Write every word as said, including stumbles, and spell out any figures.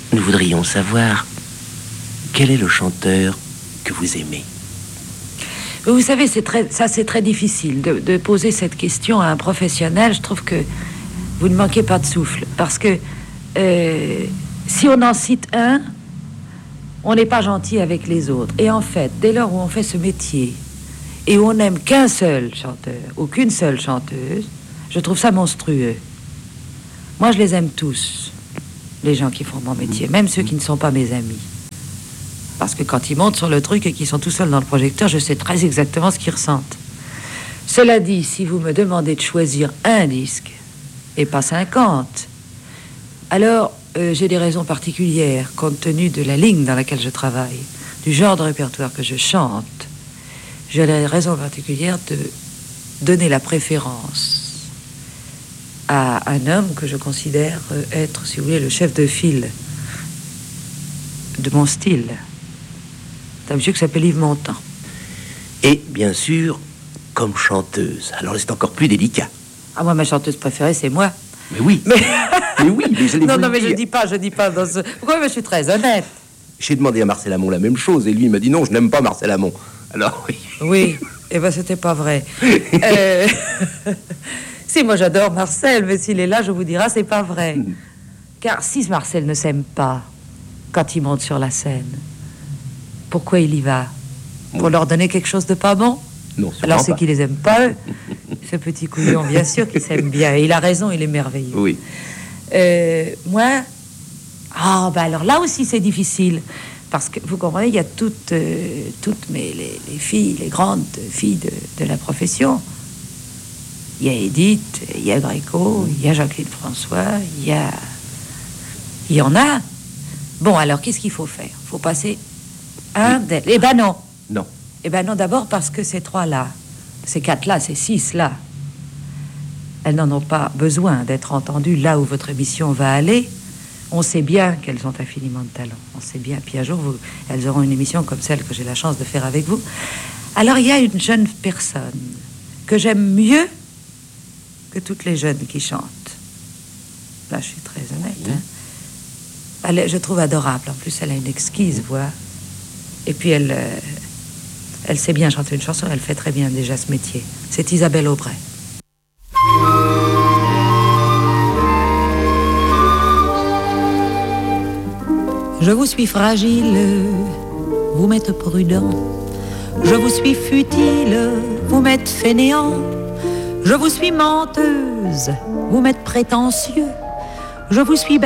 nous voudrions savoir quel est le chanteur que vous aimez. Vous savez, c'est très, ça c'est très difficile de, de poser cette question à un professionnel. Je trouve que vous ne manquez pas de souffle. Parce que euh, si on en cite un, on n'est pas gentil avec les autres. Et en fait, dès lors où on fait ce métier et où on n'aime qu'un seul chanteur ou qu'une seule chanteuse, je trouve ça monstrueux. Moi, je les aime tous, les gens qui font mon métier, même ceux qui ne sont pas mes amis. Parce que quand ils montent sur le truc et qu'ils sont tout seuls dans le projecteur, je sais très exactement ce qu'ils ressentent. Cela dit, si vous me demandez de choisir un disque et pas cinquante, alors euh, j'ai des raisons particulières, compte tenu de la ligne dans laquelle je travaille, du genre de répertoire que je chante. J'ai des raisons particulières de donner la préférence à un homme que je considère être, si vous voulez, le chef de file de mon style. C'est un monsieur qui s'appelle Yves Montand. Et bien sûr, comme chanteuse. Alors c'est encore plus délicat. Ah, moi, ma chanteuse préférée, c'est moi. Mais oui. Mais, mais oui, mais je l'ai Non, non, mais dire. je dis pas, je dis pas dans ce... Pourquoi, mais je suis très honnête. J'ai demandé à Marcel Amont la même chose, et lui, il m'a dit non, je n'aime pas Marcel Amont. Alors, oui. Oui, et ben c'était pas vrai. euh... Si, moi, j'adore Marcel, mais s'il est là, je vous dirai, c'est pas vrai. Mm. Car si Marcel ne s'aime pas quand il monte sur la scène, pourquoi il y va? Pour oui. leur donner quelque chose de pas bon? Non, alors c'est qu'ils les aiment pas, eux. Ce petit couillon, bien sûr qu'il s'aime bien. Et il a raison, il est merveilleux. Oui. Euh, moi, ah, oh, bah alors là aussi c'est difficile. Parce que vous comprenez, il y a toutes, euh, toutes mes, les, les filles, les grandes filles de, de la profession. Il y a Edith, il y a Gréco, il y a Jacqueline François, il y a... Il y en a. Bon, alors, qu'est-ce qu'il faut faire? Il faut passer un d'elles. Eh ben non. Non. Eh ben non, d'abord parce que ces trois-là, ces quatre-là, ces six-là, elles n'en ont pas besoin d'être entendues là où votre émission va aller. On sait bien qu'elles ont infiniment de talent. On sait bien. Puis un jour, vous, elles auront une émission comme celle que j'ai la chance de faire avec vous. Alors, il y a une jeune personne que j'aime mieux que toutes les jeunes qui chantent. Là, je suis très honnête. Oui. Hein. Elle est, je trouve adorable. En plus, elle a une exquise voix. Et puis, elle, euh, elle sait bien chanter une chanson. Elle fait très bien déjà ce métier. C'est Isabelle Aubray. Je vous suis fragile, vous m'êtes prudent. Je vous suis futile, vous m'êtes fainéant. Je vous suis menteuse, vous m'êtes prétentieux. Je vous suis